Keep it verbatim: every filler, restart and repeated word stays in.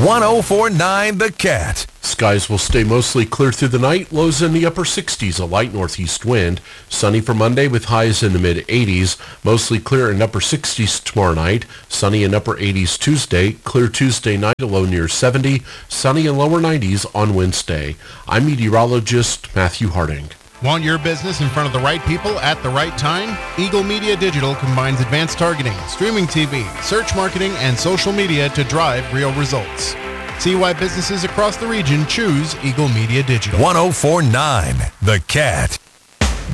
one oh four point nine The Cat. Skies will stay mostly clear through the night, lows in the upper sixties, a light northeast wind. Sunny for Monday with highs in the mid-eighties, mostly clear in upper sixties tomorrow night. Sunny in upper eighties Tuesday, clear Tuesday night, a low near seventy. Sunny in lower nineties on Wednesday. I'm meteorologist Matthew Harding. Want your business in front of the right people at the right time? Eagle Media Digital combines advanced targeting, streaming T V, search marketing, and social media to drive real results. See why businesses across the region choose Eagle Media Digital. one oh four point nine The Cat.